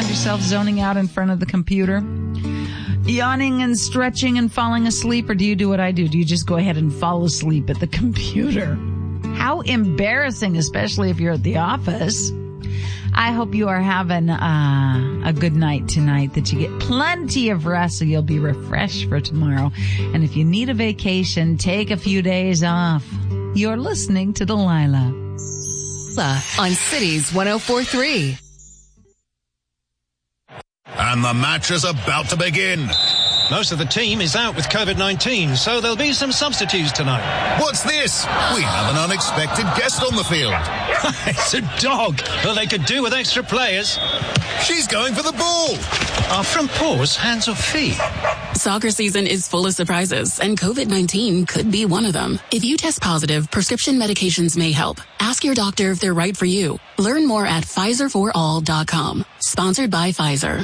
yourself zoning out in front of the computer? Yawning and stretching and falling asleep? Or do you do what I do? Do you just go ahead and fall asleep at the computer? How embarrassing, especially if you're at the office. I hope you are having a good night tonight, that you get plenty of rest so you'll be refreshed for tomorrow. And if you need a vacation, take a few days off. You're listening to Delilah. On Cities 104.3. And the match is about to begin. Most of the team is out with COVID-19, so there'll be some substitutes tonight. What's this? We have an unexpected guest on the field. It's a dog. Well, they could do with extra players. She's going for the ball. Are front paws hands or feet? Soccer season is full of surprises, and COVID-19 could be one of them. If you test positive, prescription medications may help. Ask your doctor if they're right for you. Learn more at PfizerForAll.com. Sponsored by Pfizer.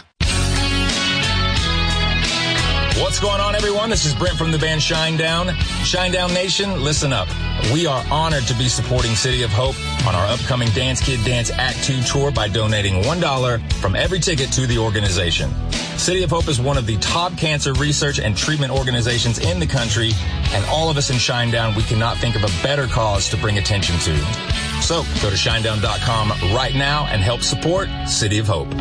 What's going on, everyone? This is Brent from the band Shinedown. Shinedown Nation, listen up. We are honored to be supporting City of Hope on our upcoming Dance Kid Dance Act 2 tour by donating $1 from every ticket to the organization. City of Hope is one of the top cancer research and treatment organizations in the country, and all of us in Shinedown, we cannot think of a better cause to bring attention to. So go to shinedown.com right now and help support City of Hope.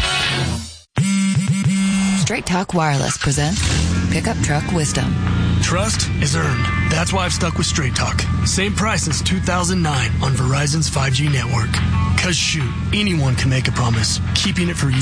Straight Talk Wireless presents Pickup Truck Wisdom. Trust is earned. That's why I've stuck with Straight Talk. Same price since 2009 on Verizon's 5G network. 'Cause shoot, anyone can make a promise. Keeping it for you